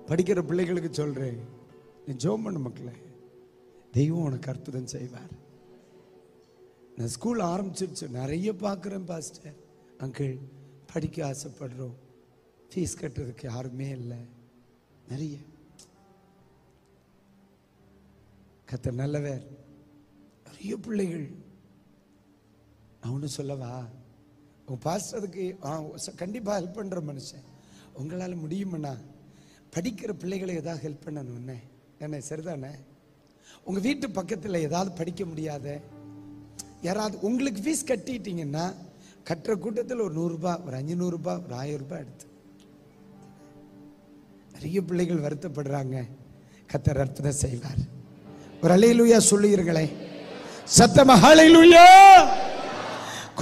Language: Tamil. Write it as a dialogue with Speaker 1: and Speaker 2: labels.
Speaker 1: படிக்கிற பிள்ளைகளுக்கு சொல்றேன், நீ ஜெபம் பண்ணு மக்களே, தெய்வம் உனக்கு அற்புதம் செய்வார். நான் ஸ்கூல் ஆரம்பிச்சிருச்சு, நிறைய பார்க்குறேன் பாஸ்டர், அங்கிள் படிக்க ஆசைப்படுறோம், ஃபீஸ் கட்டுறதுக்கு யாருமே இல்லை, நிறைய. கர்த்தர் நல்லவர், நிறைய பிள்ளைகள். நான் ஒன்று சொல்லவா, உங்க பாஸ்டருக்கு கண்டிப்பாக ஹெல்ப் பண்ணுற மனுஷன், உங்களால் முடியுமண்ணா படிக்கிற பிள்ளைகளை ஏதாவது ஹெல்ப் பண்ணணும் என்ன, சரிதானே? உங்கள் வீட்டு பக்கத்தில் ஏதாவது படிக்க முடியாத யாராவது, உங்களுக்கு ஃபீஸ் கட்டிட்டீங்கன்னா கட்டுற கூட்டத்தில் ஒரு 100 ரூபாய், ஒரு 500 ரூபாய், ஒரு 1000 ரூபாய் எடுத்து. நிறைய பிள்ளைகள் வருத்தப்படுறாங்க, கர்த்தர் அற்புதம் செய்வார். ஒரு அல்லேலூயா சொல்லுகிறீர்களே, சத்தமா அல்லேலூயா.